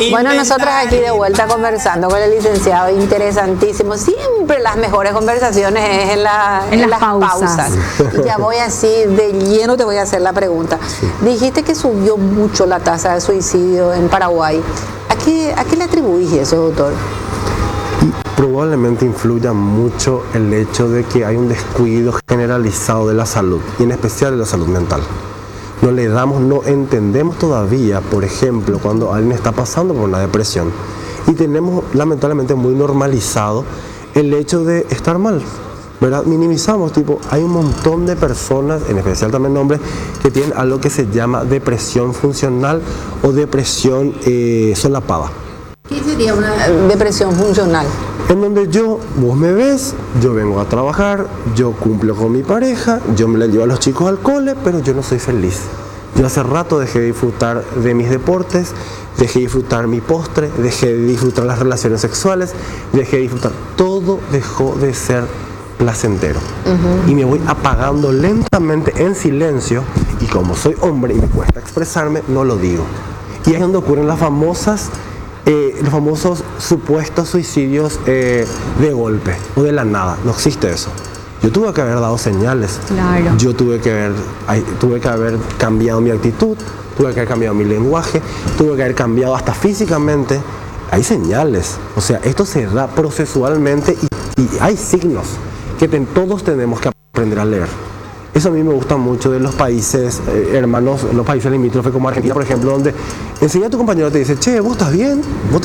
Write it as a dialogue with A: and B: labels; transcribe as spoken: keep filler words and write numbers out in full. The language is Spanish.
A: Bueno, nosotras aquí de vuelta conversando con el licenciado, interesantísimo. Siempre las mejores conversaciones es en, la,
B: en, en las, las pausas. pausas.
A: Y ya voy así de lleno, te voy a hacer la pregunta. Sí. Dijiste que subió mucho la tasa de suicidio en Paraguay. ¿A qué, a qué le atribuís eso, doctor?
C: Y probablemente influya mucho el hecho de que hay un descuido generalizado de la salud, y en especial de la salud mental. No le damos, no entendemos todavía, por ejemplo, cuando alguien está pasando por una depresión, y tenemos lamentablemente muy normalizado el hecho de estar mal, ¿verdad? Minimizamos, tipo, hay un montón de personas, en especial también hombres, que tienen algo que se llama depresión funcional o depresión eh, solapada.
A: ¿Qué sería una depresión funcional?
C: En donde yo, vos me ves, yo vengo a trabajar, yo cumplo con mi pareja, yo me la llevo a los chicos al cole, pero yo no soy feliz. Yo hace rato dejé de disfrutar de mis deportes, dejé de disfrutar mi postre, dejé de disfrutar las relaciones sexuales, dejé de disfrutar, todo dejó de ser placentero. Uh-huh. Y me voy apagando lentamente en silencio, y como soy hombre y me cuesta expresarme, no lo digo. Y es donde ocurren las famosas Eh, los famosos supuestos suicidios eh, de golpe o de la nada. No existe eso. Yo tuve que haber dado señales.
B: Claro.
C: Yo tuve que haber, tuve que haber cambiado mi actitud, tuve que haber cambiado mi lenguaje, tuve que haber cambiado hasta físicamente. Hay señales. O sea, esto se da procesualmente y, y hay signos que ten, todos tenemos que aprender a leer. Eso a mí me gusta mucho de los países eh, hermanos, los países limítrofes como Argentina, por ejemplo, donde enseguida tu compañero te dice, che, ¿vos estás bien? ¿Vos